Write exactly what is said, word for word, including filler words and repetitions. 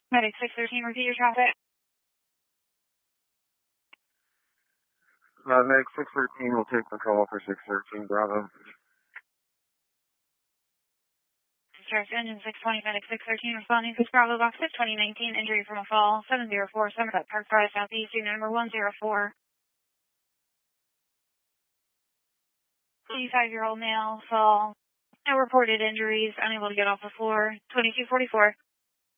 Medic six thirteen, repeat your traffic. Uh, Medic six thirteen will take the call for six thirteen, Bravo. Discharge engine six twenty, Medic six thirteen, responding to Bravo Box six twenty nineteen, injury from a fall, seven zero four, Somerset Park Drive, Southeast, unit number one zero four. eighty-five-year-old male, fall, no reported injuries, unable to get off the floor, twenty-two forty-four.